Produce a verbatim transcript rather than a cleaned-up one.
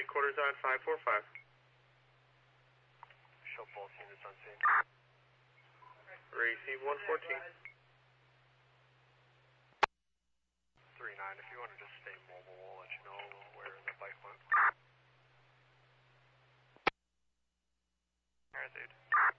headquarters on five four five. Show both units on scene. Receive one fourteen. three nine, if you want to just stay mobile, we'll let you know where the bike went. Alright, dude.